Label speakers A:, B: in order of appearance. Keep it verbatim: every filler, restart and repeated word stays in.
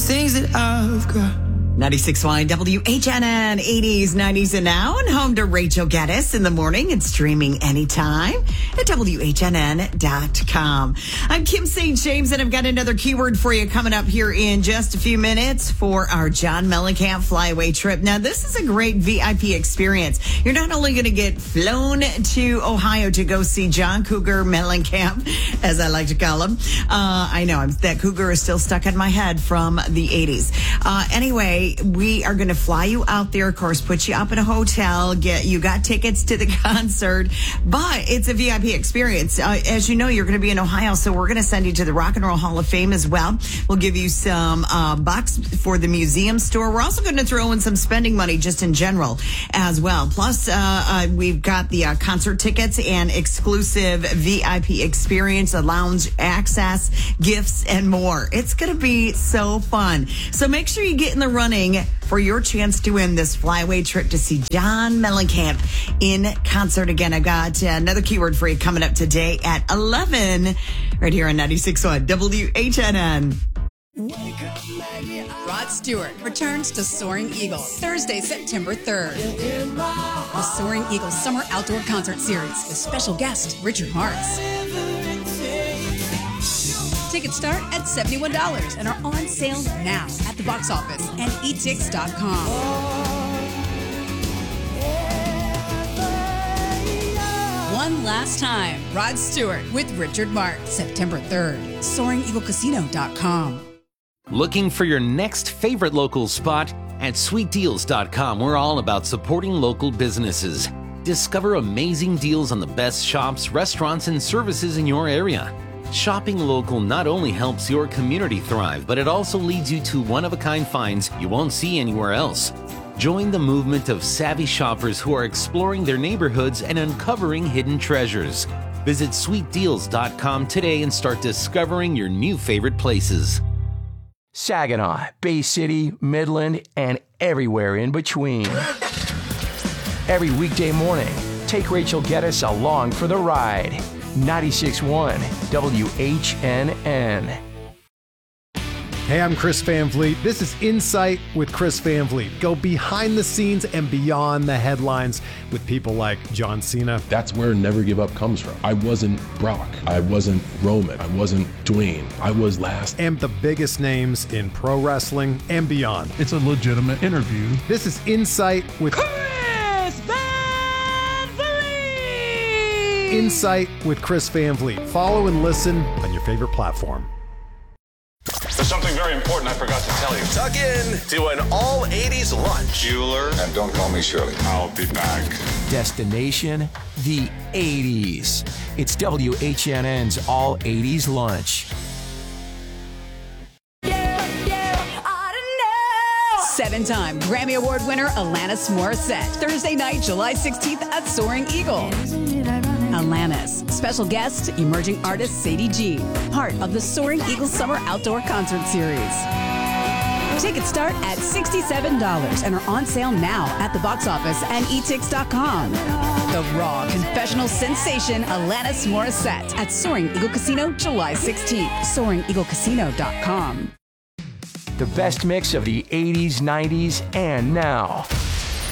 A: things that I've got.
B: ninety-six point one W H N N, eighties, nineties, and now, and home to Rachel Geddes in the morning and streaming anytime at W H N N dot com. I'm Kim Saint James, and I've got another keyword for you coming up here in just a few minutes for our John Mellencamp flyaway trip. Now, this is a great V I P experience. You're not only going to get flown to Ohio to go see John Cougar Mellencamp, as I like to call him. Uh, I know I'm, that Cougar is still stuck in my head from the eighties. Uh, anyway, we are going to fly you out there, of course, put you up in a hotel, get you got tickets to the concert, but it's a V I P experience. Uh, as you know, you're going to be in Ohio, so we're going to send you to the Rock and Roll Hall of Fame as well. We'll give you some uh, bucks for the museum store. We're also going to throw in some spending money just in general as well. Plus, uh, uh, we've got the uh, concert tickets and exclusive V I P experience, a lounge access, gifts, and more. It's going to be so fun. So make sure you get in the running for your chance to win this flyaway trip to see John Mellencamp in concert. Again, I've got another keyword for you coming up today at eleven right here on ninety-six point one W H N N.
C: Rod Stewart returns to Soaring Eagle Thursday, September third. The Soaring Eagle Summer Outdoor Concert Series with special guest Richard Marx. Tickets start at seventy-one dollars and are on sale now at the box office and e tix dot com. One last time, Rod Stewart with Richard Marx, September third, soaring eagle casino dot com.
D: Looking for your next favorite local spot? At sweet deals dot com, we're all about supporting local businesses. Discover amazing deals on the best shops, restaurants, and services in your area. Shopping local not only helps your community thrive, but it also leads you to one-of-a-kind finds you won't see anywhere else. Join the movement of savvy shoppers who are exploring their neighborhoods and uncovering hidden treasures. Visit sweet deals dot com today and start discovering your new favorite places.
E: Saginaw, Bay City, Midland, and everywhere in between. Every weekday morning, take Rachel Geddes along for the ride. ninety-six point one W H N N.
F: Hey, I'm Chris Van Vliet. This is Insight with Chris Van Vliet. Go behind the scenes and beyond the headlines with people like John Cena.
G: That's where Never Give Up comes from. I wasn't Brock. I wasn't Roman. I wasn't Dwayne. I was last.
F: And the biggest names in pro wrestling and beyond.
H: It's a legitimate interview.
F: This is Insight with
I: Chris Van Vliet.
F: Insight with Chris Van Vliet. Follow and listen on your favorite platform.
J: There's something very important I forgot to tell you.
K: Tuck in to an all eighties lunch.
J: Bueller.
L: And don't call me Shirley.
J: I'll be back.
E: Destination, the eighties. It's W H N N's All eighties Lunch.
C: Seven-time Grammy Award winner Alanis Morissette. Thursday night, July sixteenth at Soaring Eagle. Alanis. Special guest, emerging artist Sadie G. Part of the Soaring Eagle Summer Outdoor Concert Series. Tickets start at sixty-seven dollars and are on sale now at the box office and e tix dot com. The raw confessional sensation Alanis Morissette at Soaring Eagle Casino, July sixteenth. soaring eagle casino dot com.
E: The best mix of the eighties, nineties, and now.